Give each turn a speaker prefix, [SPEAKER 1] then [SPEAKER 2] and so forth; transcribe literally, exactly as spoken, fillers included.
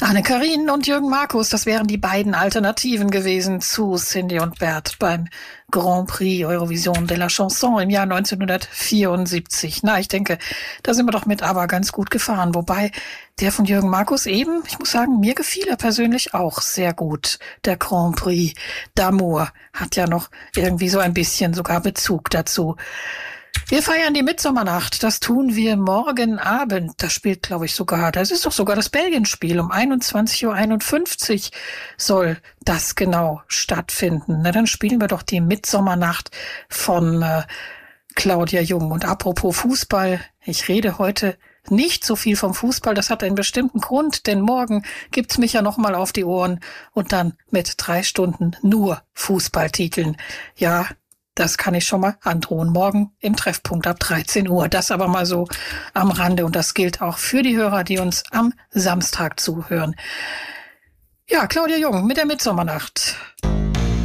[SPEAKER 1] Anne-Karin und Jürgen Markus, das wären die beiden Alternativen gewesen zu Cindy und Bert beim Grand Prix Eurovision de la Chanson im Jahr neunzehnhundertvierundsiebzig. Na, ich denke, da sind wir doch mit aber ganz gut gefahren. Wobei der von Jürgen Markus eben, ich muss sagen, mir gefiel er persönlich auch sehr gut. Der Grand Prix d'Amour hat ja noch irgendwie so ein bisschen sogar Bezug dazu. Wir feiern die Mitsommernacht. Das tun wir morgen Abend. Das spielt, glaube ich, sogar, das ist doch sogar das Belgien-Spiel. Um einundzwanzig Uhr einundfünfzig soll das genau stattfinden. Na, dann spielen wir doch die Mitsommernacht von äh, Claudia Jung. Und apropos Fußball, ich rede heute nicht so viel vom Fußball. Das hat einen bestimmten Grund, denn morgen gibt's mich ja nochmal auf die Ohren und dann mit drei Stunden nur Fußballtiteln. Ja, das kann ich schon mal androhen. Morgen im Treffpunkt ab dreizehn Uhr. Das aber mal so am Rande. Und das gilt auch für die Hörer, die uns am Samstag zuhören. Ja, Claudia Jung mit der Mitsommernacht.